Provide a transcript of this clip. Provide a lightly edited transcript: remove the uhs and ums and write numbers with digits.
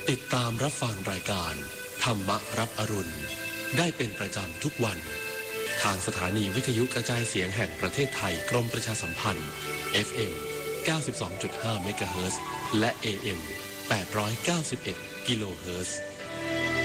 ติดตามรับฟังรายการธรรมรับอรุณได้เป็นประจำทุกวันทางสถานีวิทยุกระจายเสียงแห่งประเทศไทยกรมประชาสัมพันธ์ FM 92.5 เมกะเฮิรตซ์และ AM 891 กิโลเฮิรตซ์